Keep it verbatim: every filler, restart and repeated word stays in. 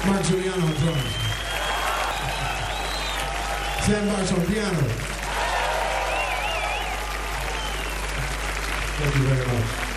Mark Giuliano on drums. Sam Marsh on piano. Thank you very much.